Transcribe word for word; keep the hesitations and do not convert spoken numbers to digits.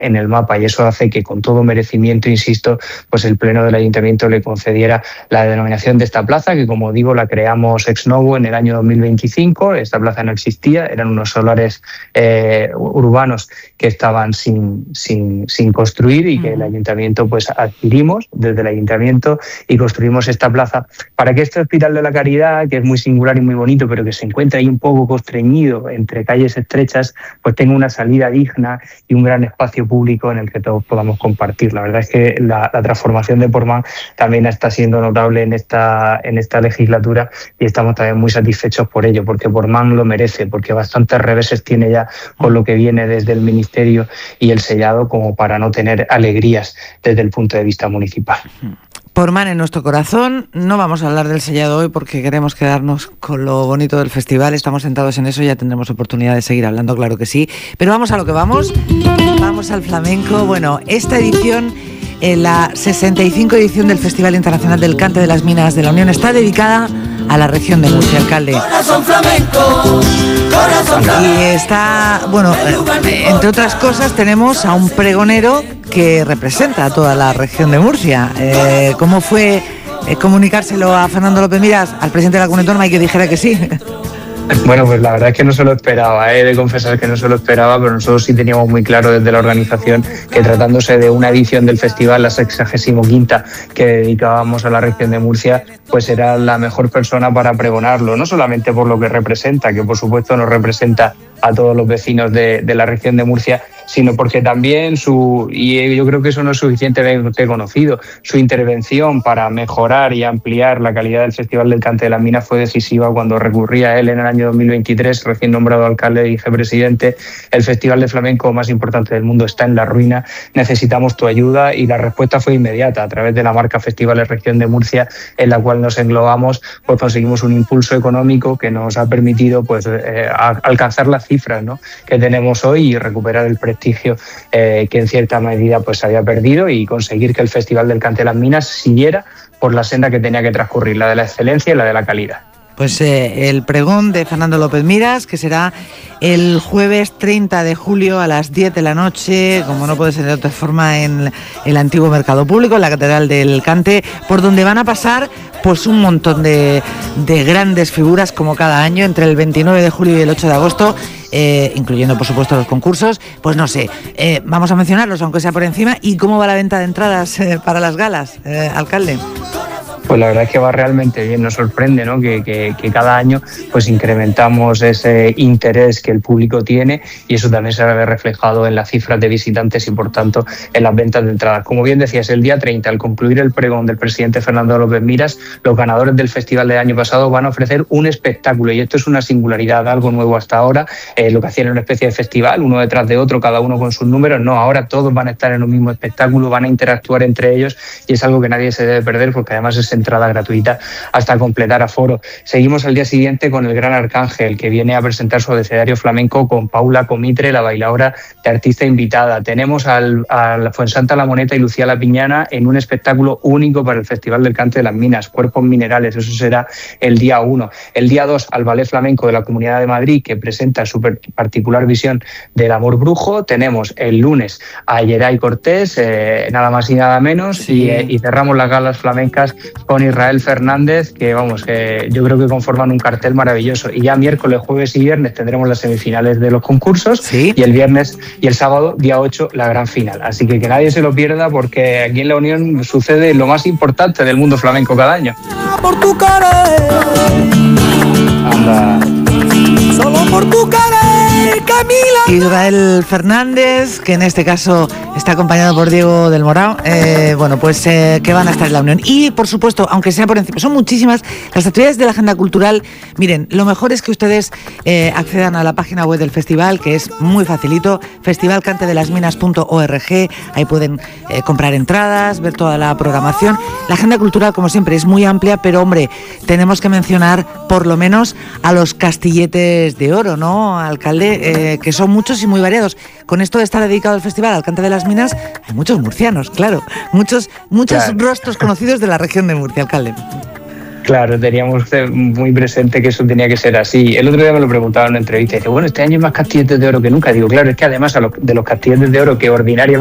en el mapa, y eso hace que con todo merecimiento, insisto, pues el Pleno del Ayuntamiento le concediera la denominación de esta plaza, que como digo la creamos ex novo en el año dos mil veinticinco. Esta plaza no existía, eran unos solares eh, urbanos que estaban sin, sin, sin construir y que el Ayuntamiento pues adquirimos desde el Ayuntamiento y construimos esta plaza para que este Hospital de la Caridad, que es muy singular y muy bonito, pero que se encuentra ahí un poco constreñido entre calles estrechas, pues tenga una salida digna y un gran espacio público en el que todos podamos compartir. La verdad es que la, la transformación de Portmán también está siendo notable en esta, en esta legislatura y estamos también muy satisfechos por ello, porque Portmán lo merece, porque bastantes reveses tiene ya con lo que viene desde el Ministerio y el sellado como para no tener alegrías desde el punto de vista municipal. Portmán en nuestro corazón. No vamos a hablar del sellado hoy porque queremos quedarnos con lo bonito del festival. Estamos sentados en eso, ya tendremos oportunidad de seguir hablando, claro que sí. Pero vamos a lo que vamos. Vamos al flamenco. Bueno, esta edición, en la sesenta y cinco edición del Festival Internacional del Cante de las Minas de la Unión, está dedicada a la región de Murcia, alcalde. Corazón flamenco, corazón flamenco. Y está, bueno, eh, entre otras cosas tenemos a un pregonero que representa a toda la región de Murcia. Eh, ¿Cómo fue eh, comunicárselo a Fernando López Miras, al presidente de la Comunidad Autónoma, y que dijera que sí? Bueno, pues la verdad es que no se lo esperaba, he de confesar que no se lo esperaba, pero nosotros sí teníamos muy claro desde la organización que tratándose de una edición del festival, la sexagésimo quinta, que dedicábamos a la región de Murcia, pues era la mejor persona para pregonarlo, no solamente por lo que representa, que por supuesto nos representa a todos los vecinos de, de la región de Murcia, sino porque también su, y yo creo que eso no es suficientemente conocido, su intervención para mejorar y ampliar la calidad del Festival del Cante de las Minas fue decisiva cuando recurría a él en el año dos mil veintitrés, recién nombrado alcalde y vicepresidente. El festival de flamenco más importante del mundo está en la ruina, necesitamos tu ayuda, y la respuesta fue inmediata a través de la marca Festivales Región de Murcia, en la cual nos englobamos, pues conseguimos un impulso económico que nos ha permitido pues eh, alcanzar las cifras, ¿no?, que tenemos hoy y recuperar el prestigio eh, que en cierta medida pues se había perdido, y conseguir que el Festival del Cante de las Minas siguiera por la senda que tenía que transcurrir, la de la excelencia y la de la calidad. Pues eh, el pregón de Fernando López Miras, que será el jueves treinta de julio a las diez de la noche, como no puede ser de otra forma, en el antiguo Mercado Público, en la Catedral del Cante, por donde van a pasar pues un montón de, de grandes figuras, como cada año, entre el veintinueve de julio y el ocho de agosto, eh, incluyendo por supuesto los concursos. Pues no sé, eh, vamos a mencionarlos, aunque sea por encima. ¿Y cómo va la venta de entradas eh, para las galas, eh, alcalde? Pues la verdad es que va realmente bien, nos sorprende, ¿no?, que, que, que cada año pues incrementamos ese interés que el público tiene, y eso también se ve reflejado en las cifras de visitantes y por tanto en las ventas de entradas. Como bien decías, el día treinta, al concluir el pregón del presidente Fernando López Miras, los ganadores del festival del año pasado van a ofrecer un espectáculo, y esto es una singularidad, algo nuevo hasta ahora. Eh, lo que hacían era una especie de festival, uno detrás de otro, cada uno con sus números. No, ahora todos van a estar en un mismo espectáculo, van a interactuar entre ellos, y es algo que nadie se debe perder, porque además es entrada gratuita hasta completar aforo. Seguimos al día siguiente con el Gran Arcángel, que viene a presentar su abecedario flamenco con Paula Comitre, la bailadora de artista invitada. Tenemos al, a la Fuensanta La Moneta y Lucía La Piñana en un espectáculo único para el Festival del Cante de las Minas, Cuerpos Minerales. Eso será el día uno. El día dos, al Ballet Flamenco de la Comunidad de Madrid, que presenta su particular visión del amor brujo. Tenemos el lunes a Yeray Cortés, eh, nada más y nada menos, sí. y, eh, y cerramos las galas flamencas con Israel Fernández, que vamos, que yo creo que conforman un cartel maravilloso. Y ya miércoles, jueves y viernes tendremos las semifinales de los concursos, ¿sí? Y el viernes y el sábado, día ocho, la gran final. Así que que nadie se lo pierda, porque aquí en La Unión sucede lo más importante del mundo flamenco cada año. Por tu cara, anda. Solo por tu cara, Camila. Israel Fernández, que en este caso está acompañado por Diego del Morao, eh, bueno, pues eh, que van a estar en la Unión. Y por supuesto, aunque sea por encima, son muchísimas las actividades de la agenda cultural. Miren, lo mejor es que ustedes eh, accedan a la página web del festival, que es muy facilito, festival cante de las minas punto org. Ahí pueden eh, comprar entradas, ver toda la programación. La agenda cultural, como siempre, es muy amplia, pero hombre, tenemos que mencionar por lo menos a los castilletes de oro, ¿no, alcalde? Eh, que son muchos y muy variados. Con esto de estar dedicado al festival al Cante de las Minas, hay muchos murcianos, claro, muchos muchos claro. rostros conocidos de la región de Murcia, alcalde. Claro, teníamos muy presente que eso tenía que ser así. El otro día me lo preguntaba en una entrevista y dice, bueno, este año hay más castilletes de oro que nunca. Digo, claro, es que además a los, de los castilletes de oro que ordinariamente